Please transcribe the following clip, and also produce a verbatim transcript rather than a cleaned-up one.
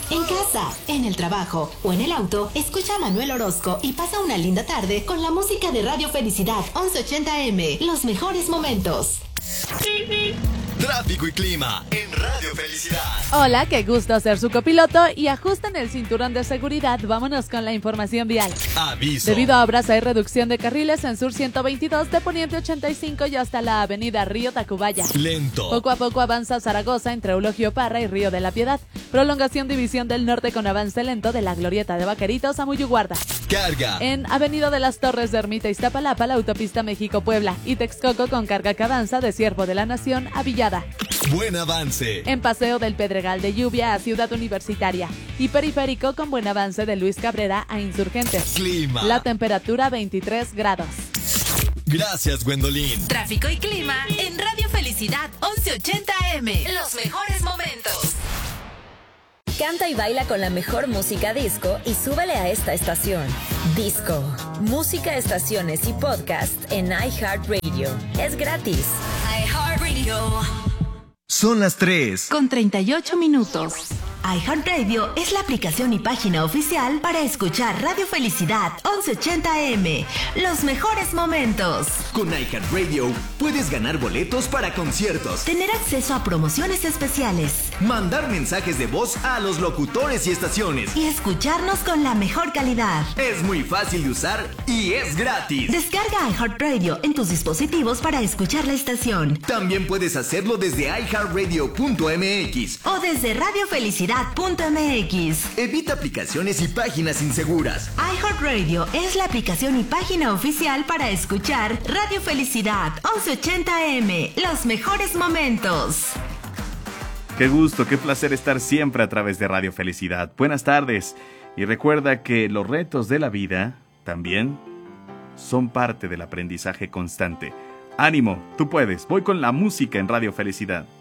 En casa, en el trabajo o en el auto, escucha a Manuel Orozco y pasa una linda tarde con la música de Radio Felicidad once ochenta eme. Los mejores momentos. Tráfico y clima en Radio Felicidad. Hola, qué gusto ser su copiloto y ajusten el cinturón de seguridad. Vámonos con la información vial. Aviso. Debido a obras hay reducción de carriles en Sur ciento veintidós de Poniente ochenta y cinco y hasta la avenida Río Tacubaya. Lento. Poco a poco avanza Zaragoza entre Eulogio Parra y Río de la Piedad. Prolongación División del Norte con avance lento de la Glorieta de Vaqueritos a Muyuguarda. Carga. En Avenida de las Torres de Ermita Iztapalapa, la autopista México-Puebla y Texcoco con carga que avanza de Ciervo de la Nación a Villada. Buen avance. En Paseo del Pedregal de Lluvia a Ciudad Universitaria y Periférico con buen avance de Luis Cabrera a Insurgentes. Clima. La temperatura veintitrés grados. Gracias, Gwendolyn. Tráfico y clima en Radio Felicidad once ochenta eme. Los mejores momentos. Canta y baila con la mejor música disco y súbele a esta estación. Disco. Música, estaciones y podcast en iHeartRadio. Es gratis. iHeartRadio. Son las tres. Con treinta y ocho minutos. iHeartRadio es la aplicación y página oficial para escuchar Radio Felicidad once ochenta eme. Los mejores momentos. Con iHeartRadio puedes ganar boletos para conciertos, Tener acceso a promociones especiales mandar mensajes de voz a los locutores y estaciones. y escucharnos con la mejor calidad. Es muy fácil de usar y es gratis. Descarga iHeartRadio en tus dispositivos para escuchar la estación También puedes hacerlo desde i heart radio punto m x. o desde radio felicidad punto eme equis. Evita aplicaciones y páginas inseguras. iHeartRadio es la aplicación y página oficial para escuchar Radio Felicidad once ochenta eme. Los mejores momentos. Qué gusto, qué placer estar siempre a través de Radio Felicidad. Buenas tardes. Y recuerda que los retos de la vida también son parte del aprendizaje constante. Ánimo, tú puedes. Voy con la música en Radio Felicidad.